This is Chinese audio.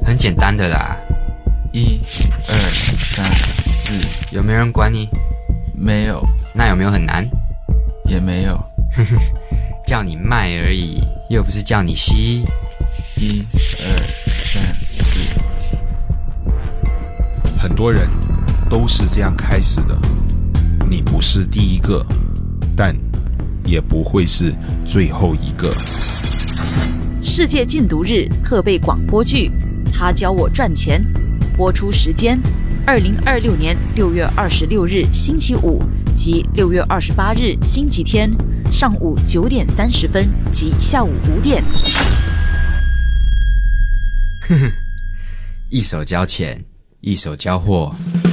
很简单的啦。 1、2、3、4， 有没有人管你？ 没有。 那有没有很难？ 也没有。 叫你卖而已，又不是叫你吸。 1、2、3、4。 很多人都是这样开始的，你不是第一个，但也不会是最后一个。 世界禁毒日特备广播剧《他教我赚钱》，播出时间2026年6月26日星期五及6月28日星期天上午9点30分及下午5点。 一手交钱，一手交货。